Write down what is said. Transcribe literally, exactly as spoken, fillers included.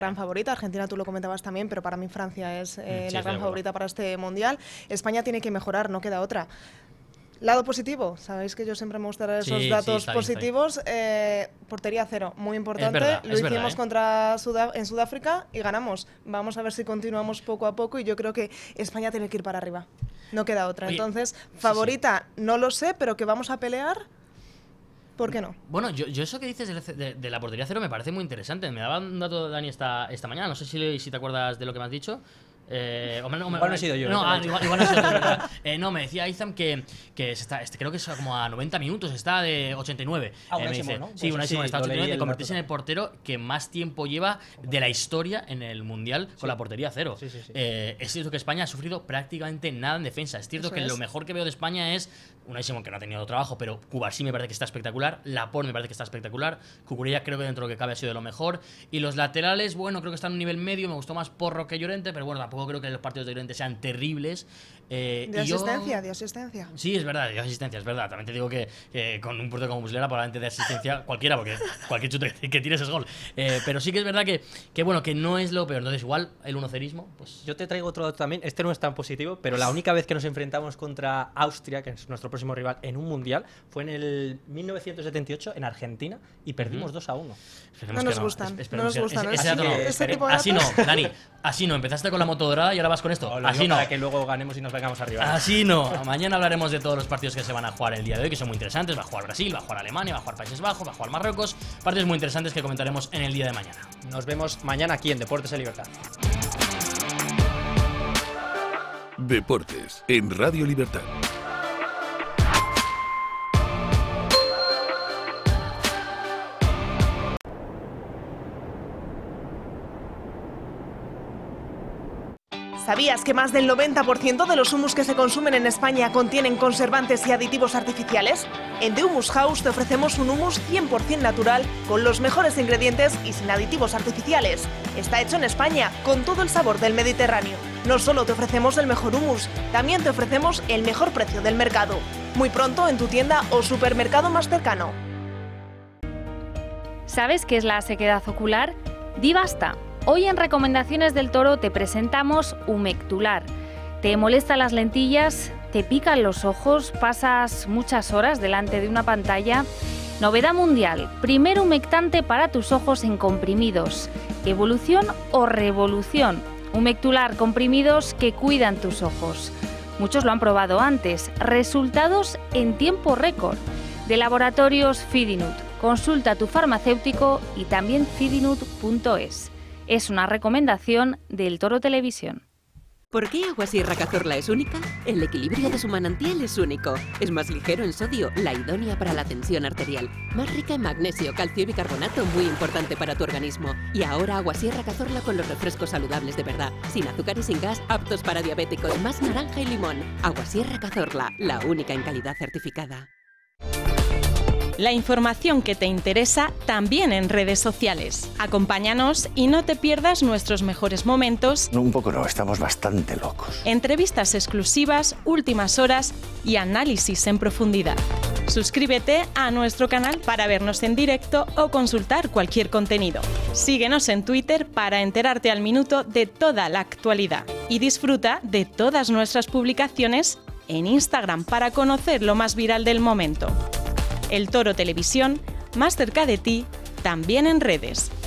gran favorita. Argentina, tú lo comentabas también, pero para mí Francia es eh, sí, la es gran favorita para este Mundial. España tiene que mejorar, no queda otra. Lado positivo, sabéis que yo siempre me gusta dar esos sí, datos sí, está bien, positivos. Está bien. Eh, portería cero, muy importante. Es verdad, lo es hicimos verdad, ¿eh? contra Sudá- en Sudáfrica y ganamos. Vamos a ver si continuamos poco a poco y yo creo que España tiene que ir para arriba. No queda otra. Oye, Entonces, sí, favorita, sí. no lo sé, pero que vamos a pelear. ¿Por qué no? Bueno, yo, yo eso que dices de, de, de la portería cero me parece muy interesante. Me daba un dato Dani esta, esta mañana, no sé si, si te acuerdas de lo que me has dicho. Eh, hombre, no, igual no he sido yo. No, ah, igual, igual no he sido yo. Eh, no, me decía Izam que, que se está, este, creo que es como a noventa minutos, está de ochenta y nueve. Ah, eh, unísimo, dice, ¿no? Sí, pues unísimo, sí, está ochenta y nueve, de convertirse dato. en el portero que más tiempo lleva de la historia en el Mundial con sí. la portería cero. Sí, sí, sí. Eh, es cierto que España ha sufrido prácticamente nada en defensa. Es cierto Eso que es. lo mejor que veo de España es Unai, que no ha tenido trabajo, pero Cubarsí me parece que está espectacular, Laporte me parece que está espectacular, Cucurella creo que dentro de lo que cabe ha sido de lo mejor, y los laterales, bueno, creo que están a un nivel medio, me gustó más Porro que Llorente, pero bueno, tampoco creo que los partidos de Llorente sean terribles. Eh, de y asistencia, yo... de asistencia. Sí, es verdad, de asistencia, es verdad. También te digo que eh, con un portero como Muslera, probablemente de asistencia cualquiera, porque cualquier chute que tires es gol. Eh, pero sí que es verdad que, que, bueno, que no es lo peor. Entonces, igual, el unocerismo, pues... Yo te traigo otro dato también. Este no es tan positivo, pero la única vez que nos enfrentamos contra Austria, que es nuestro próximo rival, en un mundial, fue en el mil novecientos setenta y ocho en Argentina y perdimos dos a uno. No nos gustan, no nos gustan. Ese, ese así, dato no. este tipo de Así no, datos. Dani. Así no. Empezaste con la moto dorada y ahora vas con esto. No, así no. Para que luego ganemos y nos vengamos arriba. Así no. Mañana hablaremos de todos los partidos que se van a jugar el día de hoy, que son muy interesantes. Va a jugar Brasil, va a jugar Alemania, va a jugar Países Bajos, va a jugar Marruecos. Partidos muy interesantes que comentaremos en el día de mañana. Nos vemos mañana aquí en Deportes en Libertad. Deportes en Radio Libertad. ¿Sabías que más del noventa por ciento de los humus que se consumen en España contienen conservantes y aditivos artificiales? En The Humus House te ofrecemos un humus cien por ciento natural, con los mejores ingredientes y sin aditivos artificiales. Está hecho en España, con todo el sabor del Mediterráneo. No solo te ofrecemos el mejor humus, también te ofrecemos el mejor precio del mercado. Muy pronto en tu tienda o supermercado más cercano. ¿Sabes qué es la sequedad ocular? Di basta. Hoy en Recomendaciones del Toro te presentamos Humectular. ¿Te molestan las lentillas? ¿Te pican los ojos? ¿Pasas muchas horas delante de una pantalla? Novedad mundial, primer humectante para tus ojos en comprimidos. ¿Evolución o revolución? Humectular, comprimidos que cuidan tus ojos. Muchos lo han probado antes. Resultados en tiempo récord. De Laboratorios Fidinut. Consulta a tu farmacéutico y también fidinut punto es. Es una recomendación del Toro Televisión. ¿Por qué Agua Sierra Cazorla es única? El equilibrio de su manantial es único. Es más ligero en sodio, la idónea para la tensión arterial. Más rica en magnesio, calcio y bicarbonato, muy importante para tu organismo. Y ahora Agua Sierra Cazorla con los refrescos saludables de verdad. Sin azúcar y sin gas, aptos para diabéticos. Más naranja y limón. Agua Sierra Cazorla, la única en calidad certificada. La información que te interesa también en redes sociales. Acompáñanos y no te pierdas nuestros mejores momentos. No, un poco no, estamos bastante locos. Entrevistas exclusivas, últimas horas y análisis en profundidad. Suscríbete a nuestro canal para vernos en directo o consultar cualquier contenido. Síguenos en Twitter para enterarte al minuto de toda la actualidad. Y disfruta de todas nuestras publicaciones en Instagram para conocer lo más viral del momento. El Toro Televisión, más cerca de ti, también en redes.